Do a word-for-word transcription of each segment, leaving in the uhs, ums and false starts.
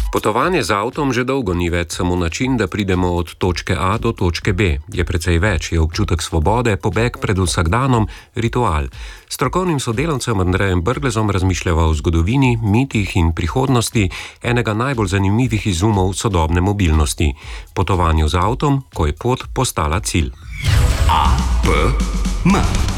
Potovanje z avtom že dolgo ni več samo način, da pridemo od točke A do točke B. Je precej več, je občutek svobode, pobeg pred vsakdanom, ritual. S strokovnim sodelavcem Andrejem Brglezom razmišljava o zgodovini, mitih in prihodnosti enega najbolj zanimivih izumov sodobne mobilnosti. Potovanju z avtom, ko je pot postala cilj. A, P, M.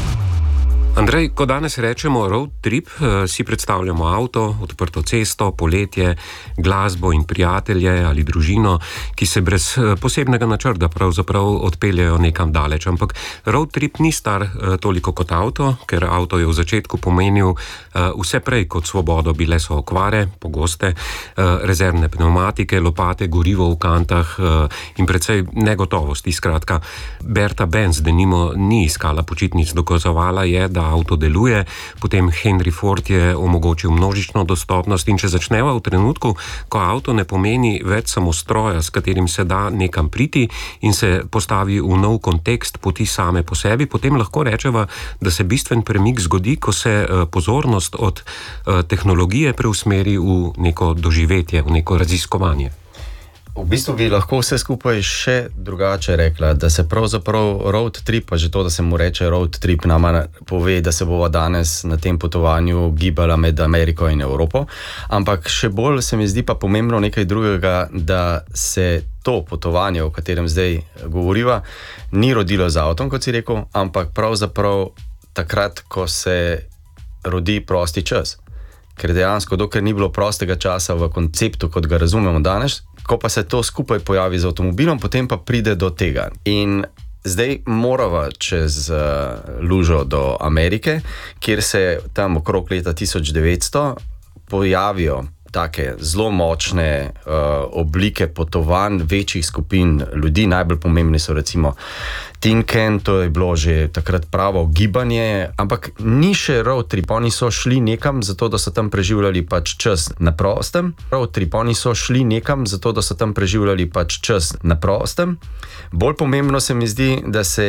Andrej, ko danes rečemo road trip, si predstavljamo avto, odprto cesto, poletje, glasbo in prijatelje ali družino, ki se brez posebnega načrta pravzaprav odpeljejo nekam daleč. Ampak road trip ni star toliko kot avto, ker avto je v začetku pomenil vse prej kot svobodo. Bile so okvare, pogoste, rezervne pneumatike, lopate, gorivo v kantah in precej negotovosti. Skratka, Berta Benz denimo ni iskala počitnic, dokazovala je, da avto deluje, potem Henry Ford je omogočil množično dostopnost in če začneva v trenutku, ko avto ne pomeni več samo stroja, s katerim se da nekam priti in se postavi v nov kontekst poti same po sebi, potem lahko rečeva, da se bistven premik zgodi, ko se pozornost od tehnologije preusmeri v neko doživetje, v neko raziskovanje. V bistvu bi lahko vse skupaj še drugače rekla, da se pravzaprav road trip, pa že to, da se mu reče road trip, nama pove, da se bova danes na tem potovanju gibala med Ameriko in Evropo, ampak še bolj se mi zdi pa pomembno nekaj drugega, da se to potovanje, o katerem zdaj govoriva, ni rodilo z avtom, kot si rekel, ampak pravzaprav takrat, ko se rodi prosti čas. Ker dejansko, dokler ni bilo prostega časa v konceptu, kot ga razumemo danes, ko pa se to skupaj pojavi z avtomobilom, potem pa pride do tega. In zdaj morava čez uh, lužo do Amerike, kjer se tam okrog leta tisoč devetsto pojavijo take zelo močne uh, oblike potovanj večjih skupin ljudi. Najbolj pomembni so recimo Tin Can, to je bilo že takrat pravo gibanje, ampak ni še road trip, oni so šli nekam zato, da so tam preživljali pač čas na prostem. Road trip, oni so šli nekam zato, da so tam preživljali pač čas na prostem. Bolj pomembno se mi zdi, da se